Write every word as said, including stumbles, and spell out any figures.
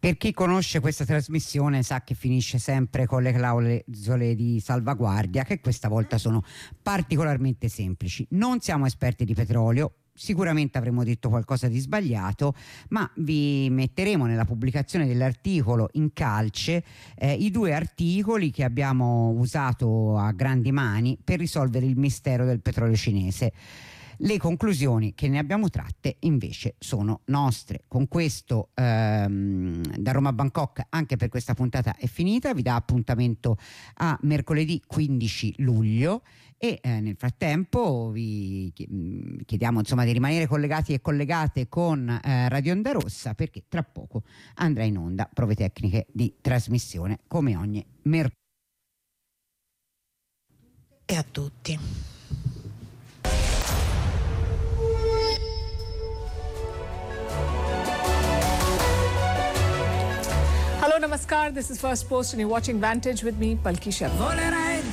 Per chi conosce questa trasmissione sa che finisce sempre con le clausole di salvaguardia, che questa volta sono particolarmente semplici. Non siamo esperti di petrolio, sicuramente avremo detto qualcosa di sbagliato, ma vi metteremo nella pubblicazione dell'articolo in calce eh, i due articoli che abbiamo usato a grandi mani per risolvere il mistero del petrolio cinese. Le conclusioni che ne abbiamo tratte invece sono nostre. Con questo ehm, da Roma a Bangkok anche per questa puntata è finita. Vi dà appuntamento a mercoledì quindici luglio e eh, nel frattempo vi chiediamo insomma di rimanere collegati e collegate con eh, Radio Onda Rossa, perché tra poco andrà in onda Prove tecniche di trasmissione come ogni mercoledì. E a tutti. Hello, namaskar. This is First Post and you're watching Vantage with me, Palki Sharma.